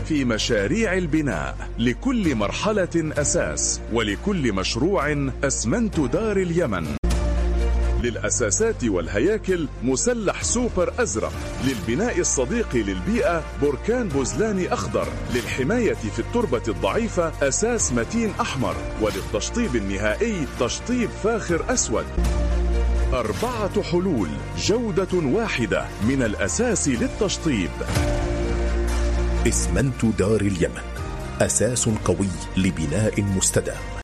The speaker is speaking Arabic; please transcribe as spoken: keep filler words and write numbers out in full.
في مشاريع البناء. لكل مرحلة أساس، ولكل مشروع أسمنت دار اليمن. للأساسات والهياكل مسلح سوبر أزرق. للبناء الصديق للبيئة بركان بوزلاني أخضر. للحماية في التربة الضعيفة أساس متين أحمر. وللتشطيب النهائي تشطيب فاخر أسود. أربعة حلول، جودة واحدة، من الأساس للتشطيب. اسمنت دار اليمن، أساس قوي لبناء مستدام.